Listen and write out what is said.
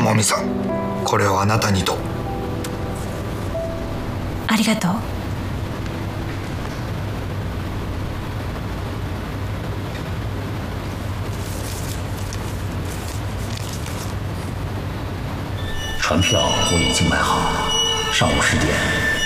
もみさん、これをあなたにと。 ありがとう。 船票我已经买好了，上午10点